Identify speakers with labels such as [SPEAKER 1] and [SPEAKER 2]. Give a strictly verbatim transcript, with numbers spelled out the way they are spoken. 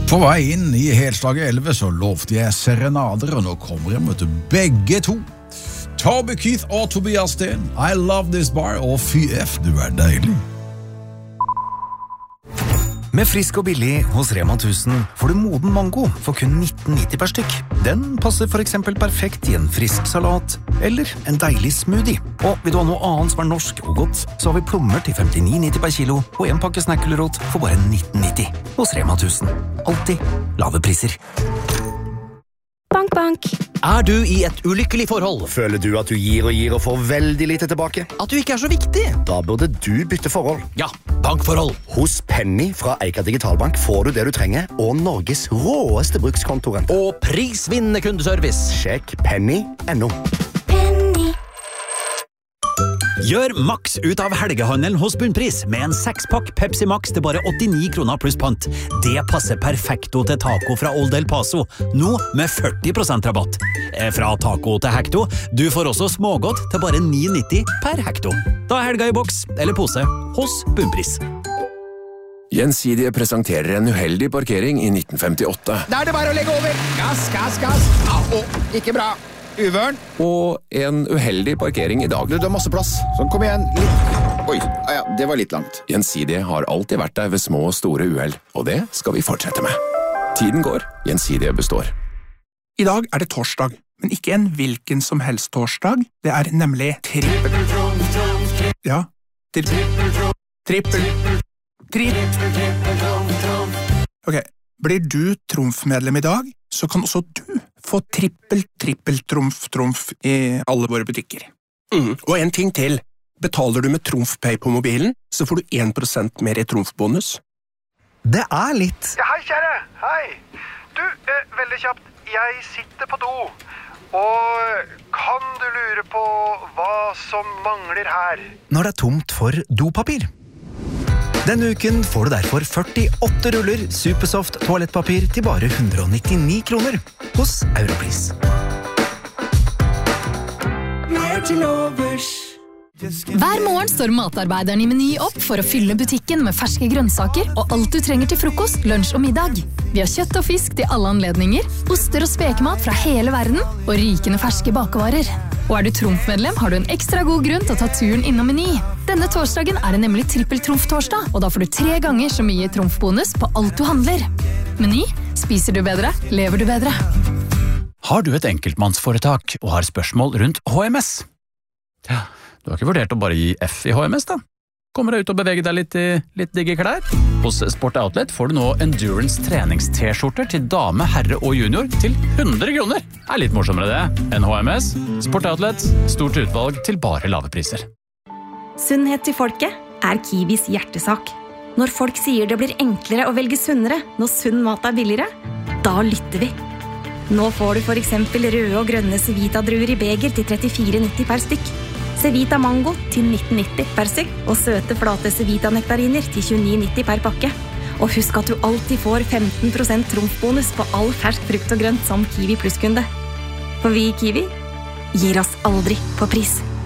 [SPEAKER 1] På vei inn i Helslaget elleve så lovte jeg serenader, og nå kommer jeg med begge to. Toby Keith og Tobias Sten, I love this bar, og fy F, du er deilig.
[SPEAKER 2] Med frisk og billig hos Rema tusen får du moden mango for kun nitten nitti per stykk. Den passer for eksempel perfekt i en frisk salat eller en deilig smoothie. Og vil du ha noe annet som er norsk og godt, så har vi plommer til femtini nitti per kilo og en pakke snackelrot for bare nitten nitti hos Rema tusen. Alltid lave priser.
[SPEAKER 3] Bank, bank.
[SPEAKER 4] Er du i et ulykkelig forhold?
[SPEAKER 5] Føler du at du gir og gir og får veldig lite tilbake?
[SPEAKER 4] At du ikke er så viktig?
[SPEAKER 5] Da burde du bytte forhold.
[SPEAKER 4] Ja, bankforhold.
[SPEAKER 5] Hos Penny fra Eika Digitalbank får du det du trenger, og Norges råeste brukskontoren.
[SPEAKER 4] Og prisvinnende kundeservice.
[SPEAKER 5] Sjekk penny punktum no.
[SPEAKER 6] Gjør maks ut av helgehandelen hos Bunnpris med en sekspakk Pepsi Max til bare åttini kroner pluss pant. Det passer perfekto til taco fra Old El Paso, nå med førti prosent rabatt. Fra taco til hekto, du får også smågodt til bare ni nitti per hekto. Da er helga i boks eller pose hos Bunnpris.
[SPEAKER 7] Gjensidige presenterer en uheldig parkering i nitten femtiåtte.
[SPEAKER 8] Da er det bare å legge over. Gass, gass, gass. Au, ikke bra. Uvørn.
[SPEAKER 7] Og en uheldig parkering i dag.
[SPEAKER 8] Du, du har masse plass. Sånn, kom igjen. Litt. Oi, ah, ja, det var litt langt.
[SPEAKER 7] Gjensidige har alltid vært der ved små og store uheld, og det skal vi fortsette med. Tiden går, Gjensidige består.
[SPEAKER 9] I dag er det torsdag, men ikke en hvilken som helst torsdag. Det er nemlig trippel. Ja, trippel. Trippel. Trippel. Ok, blir du trumfmedlem i dag, så kan også du få trippel, trippel, trumf, trumf i alle våre butikker.
[SPEAKER 10] Mm. Og en ting til. Betaler du med TrumfPay på mobilen, så får du en prosent mer i trumfbonus.
[SPEAKER 2] Det er litt...
[SPEAKER 11] Ja, hei, kjære. Hei. Du, eh, veldig kjapt. Jeg sitter på do. Og kan du lure på hva som mangler her?
[SPEAKER 2] Når det er tomt for dopapir. Denne uken får du derfor førtiåtte ruller Supersoft toalettpapir til bare hundre og nittini kroner hos Europris.
[SPEAKER 12] Hver morgen står matarbeideren i Meny opp for å fylle butikken med ferske grønnsaker og alt du trenger til frokost, lunsj og middag. Vi har kjøtt og fisk til alle anledninger, oster og spekemat fra hele verden og rikende ferske bakevarer. Og er du Trumf-medlem, har du en ekstra god grunn til å ta turen innom Meny. Denne torsdagen er det nemlig trippel-trumf-torsdag, og da får du tre ganger så mye trumfbonus på alt du handler. Meny, spiser du bedre, lever du bedre.
[SPEAKER 6] Har du et enkeltmannsforetak og har spørsmål rundt H M S? Ja, du har ikke vurdert å bare gi F i H M S da? Kommer deg ut og beveger deg litt i litt digge klær? Hos Sport Outlet får du nå Endurance trenings-t-skjorter til dame, herre og junior til hundre kroner. Det er litt morsommere det enn H M S. Sport Outlet, stort utvalg til bare lave priser.
[SPEAKER 3] Sunnhet til folket er Kiwis hjertesak. Når folk sier det blir enklere å velge sunnere når sunn mat er billigere, da lytter vi. Nå får du for eksempel røde og grønne Cevita-druer i beger til trettifire nitti per stykk. Cevita Mango til nitten nitti per stykk, og søte flate Cevita-nektariner til tjueni nitti per pakke. Og husk at du alltid får femten prosent trumfbonus på all fersk frukt og grønt som Kiwi Plus-kunde. For vi i Kiwi gir oss aldri på pris.